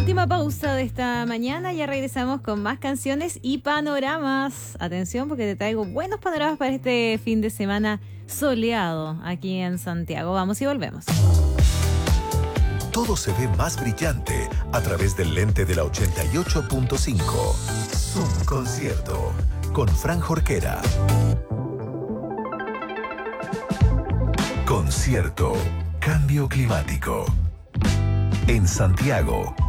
Última pausa de esta mañana, ya regresamos con más canciones y panoramas. Atención porque te traigo buenos panoramas para este fin de semana soleado aquí en Santiago. Vamos y volvemos. Todo se ve más brillante a través del lente de la 88.5. Zoom Concierto con Fran Jorquera. Concierto Cambio Climático. En Santiago,